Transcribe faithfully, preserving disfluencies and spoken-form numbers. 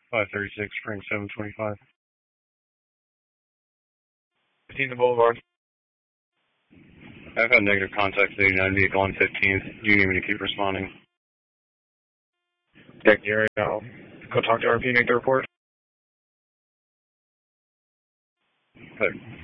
five thirty-six, Spring seven twenty-five. fifteen the Boulevard. I've had negative contact with eighty-nine vehicle on fifteenth. Do you need me to keep responding? Check the area. I'll go talk to R P and make the report. Okay.